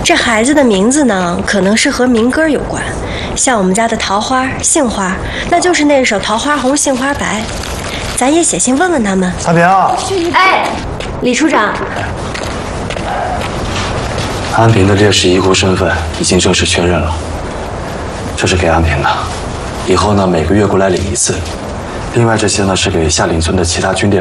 这孩子的名字呢，可能是和民歌有关，像我们家的桃花、杏花，那就是那首《桃花红，杏花白》。咱也写信问问他们。 安平， 哎，李处长， 安平的烈士遗孤身份已经正式确认了，这是给安平的，以后呢每个月过来领一次。另外这些呢是给下岭村的其他军店。